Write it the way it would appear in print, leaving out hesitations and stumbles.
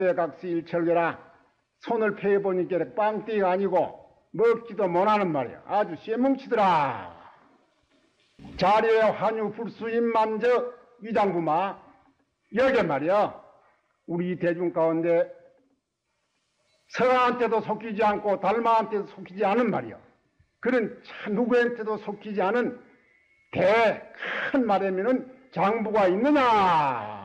각시일철거라 손을 패해보니까 빵띠가 아니고 먹지도 못하는 말이야. 아주 쇠뭉치더라. 자리에 환유 불수임만저 위장구마 여기 말이야. 우리 대중 가운데 서가한테도 속히지 않고 달마한테도 속히지 않은 말이야. 그런 누구한테도 속히지 않은 대 큰 말에는 장부가 있느냐?